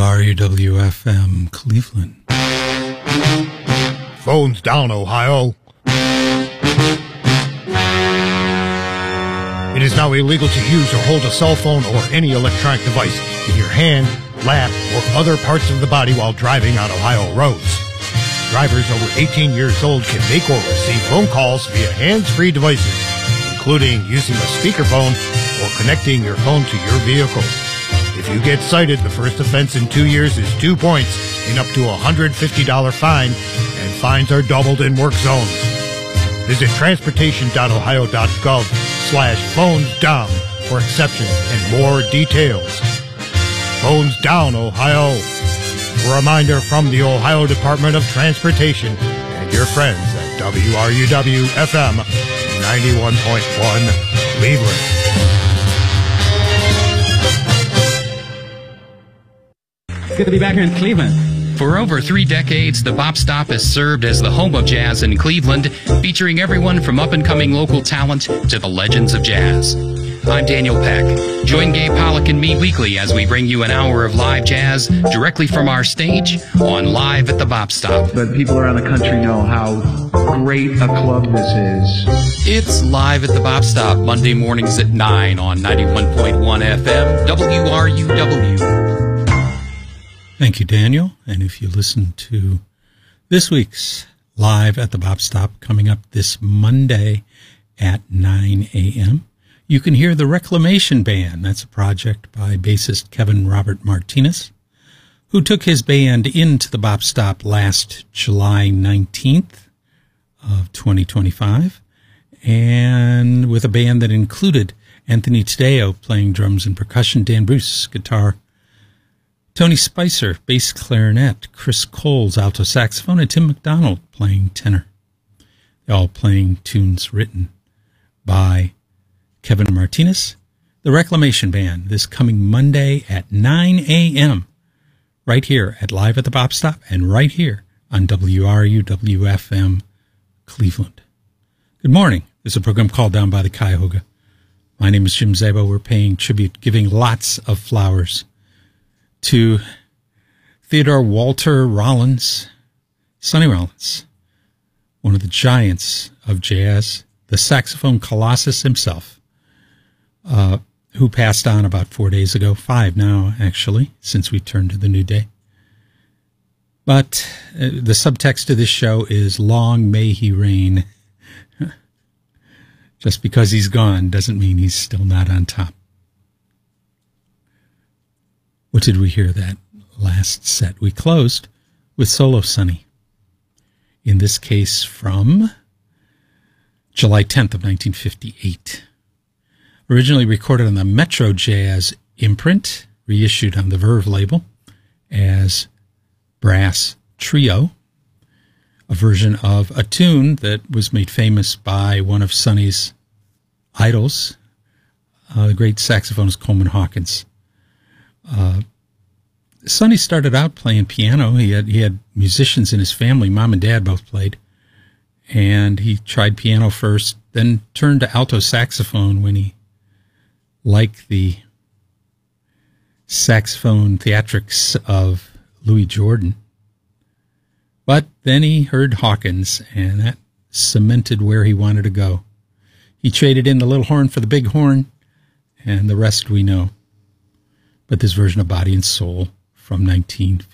WRUW-FM Cleveland. Phones down, Ohio. It is now illegal to use or hold a cell phone or any electronic device in your hand, lap, or other parts of the body while driving on Ohio roads. Drivers over 18 years old can make or receive phone calls via hands-free devices, including using a speakerphone or connecting your phone to your vehicle. If you get cited, the first offense in 2 years is 2 points and up to a $150 fine, and fines are doubled in work zones. Visit transportation.ohio.gov/phones down for exceptions and more details. Phones down, Ohio. A reminder from the Ohio Department of Transportation and your friends at WRUW-FM 91.1 Cleveland. It's good to be back here in Cleveland. For over 3 decades, the Bop Stop has served as the home of jazz in Cleveland, featuring everyone from up-and-coming local talent to the legends of jazz. I'm Daniel Peck. Join Gabe Pollock and me weekly as we bring you an hour of live jazz directly from our stage on Live at the Bop Stop. But people around the country know how great a club this is. It's Live at the Bop Stop, Monday mornings at 9 on 91.1 FM, WRUW. Thank you, Daniel. And if you listen to this week's Live at the Bop Stop coming up this Monday at 9 a.m., you can hear the Reclamation Band. That's a project by bassist Kevin Robert Martinez, who took his band into the Bop Stop last July 19th of 2025, and with a band that included Anthony Tadeo playing drums and percussion, Dan Bruce, guitar, Tony Spicer, bass clarinet, Chris Coles, alto saxophone, and Tim McDonald playing tenor. They're all playing tunes written by Kevin Martinez. The Reclamation Band, this coming Monday at 9 a.m. right here at Live at the Bop Stop and right here on WRUW-FM Cleveland. Good morning. This is a program called Down by the Cuyahoga. My name is Jim Zabo. We're paying tribute, giving lots of flowers to Theodore Walter Rollins, Sonny Rollins, one of the giants of jazz, the saxophone colossus himself, who passed on about 4 days ago, 5 now, actually, since we turned to the new day. But the subtext of this show is long may he reign. Just because he's gone doesn't mean he's still not on top. What did we hear that last set? We closed with Solo Sonny, in this case from July 10th of 1958. Originally recorded on the Metro Jazz imprint, reissued on the Verve label as Brass Trio, a version of a tune that was made famous by one of Sonny's idols, the great saxophonist Coleman Hawkins. Sonny started out playing piano. He had musicians in his family. Mom and Dad both played. And he tried piano first, then turned to alto saxophone when he liked the saxophone theatrics of Louis Jordan. But then he heard Hawkins, and that cemented where he wanted to go. He traded in the little horn for the big horn, and the rest we know. But this version of Body and Soul from 1950.